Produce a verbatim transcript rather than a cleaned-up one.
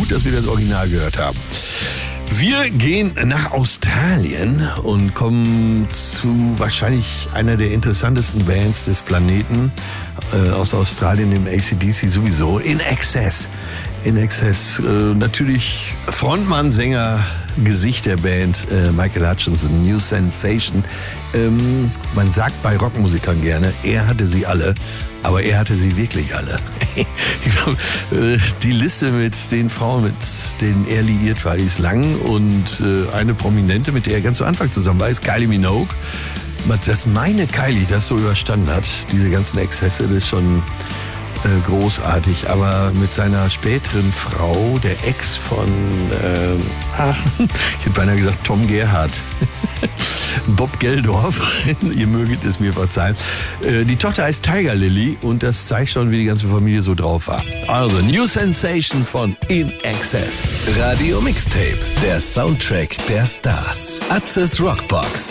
gut, dass wir das Original gehört haben. Wir gehen nach Australien und kommen zu wahrscheinlich einer der interessantesten Bands des Planeten äh, aus Australien, dem A C D C sowieso, In Excess. In Excess, äh, natürlich Frontmann, Sänger, Gesicht der Band, äh, Michael Hutchinson, New Sensation. Ähm, man sagt bei Rockmusikern gerne, er hatte sie alle, aber er hatte sie wirklich alle. Ich glaub, äh, die Liste mit den Frauen, mit denen er liiert war, die ist lang, und äh, eine Prominente, mit der er ganz zu Anfang zusammen war, ist Kylie Minogue. Dass meine Kylie das so überstanden hat, diese ganzen Exzesse, das ist schon äh, großartig. Aber mit seiner späteren Frau, der Ex von, äh, ach, ich hätte beinahe gesagt Tom Gerhardt, Bob Geldorf, ihr möget es mir verzeihen. Äh, die Tochter heißt Tiger Lily und das zeigt schon, wie die ganze Familie so drauf war. Also, New Sensation von In Excess. Radio Mixtape, der Soundtrack der Stars. Atzes Rockbox.